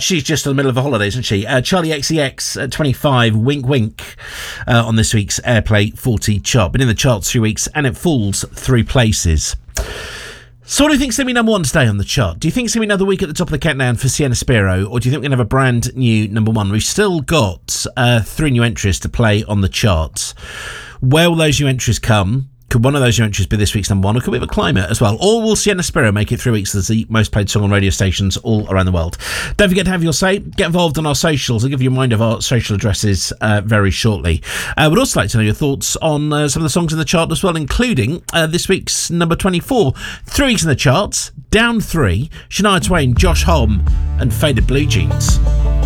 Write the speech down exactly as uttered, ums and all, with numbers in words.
she's just in the middle of the holidays, isn't she? Uh, Charlie X C X at twenty-five, Wink Wink, uh, on this week's Airplay forty chart. Been in the charts three weeks, and it falls three places. So what do you think's going to be number one today on the chart? Do you think it's going to be another week at the top of the countdown for Sienna Spiro, or do you think we're going to have a brand new number one? We've still got uh, three new entries to play on the charts. Where will those new entries come? Could one of those new entries be this week's number one, or could we have a climate as well? Or will Sienna Spiro make it three weeks as the most played song on radio stations all around the world? Don't forget to have your say. Get involved on our socials. I'll give you a reminder of our social addresses uh, very shortly. I uh, would also like to know your thoughts on uh, some of the songs in the chart as well, including uh, this week's number twenty-four. Three weeks in the charts, down three, Shania Twain, Josh Homme, and Faded Blue Jeans.